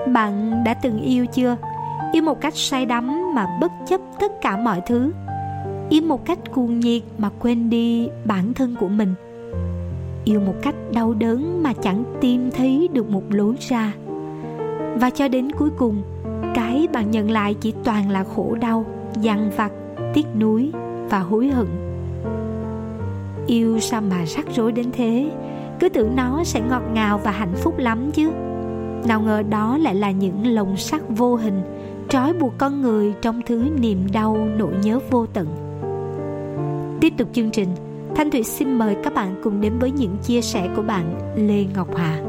Bạn đã từng yêu chưa? Yêu một cách say đắm mà bất chấp tất cả mọi thứ. Yêu một cách cuồng nhiệt mà quên đi bản thân của mình. Yêu một cách đau đớn mà chẳng tìm thấy được một lối ra. Và cho đến cuối cùng, cái bạn nhận lại chỉ toàn là khổ đau, dằn vặt, tiếc nuối và hối hận. Yêu sao mà rắc rối đến thế? Cứ tưởng nó sẽ ngọt ngào và hạnh phúc lắm chứ. Nào ngờ đó lại là những lồng sắt vô hình trói buộc con người trong thứ niềm đau nỗi nhớ vô tận. Tiếp tục chương trình, Thanh Thủy xin mời các bạn cùng đến với những chia sẻ của bạn Lê Ngọc Hà.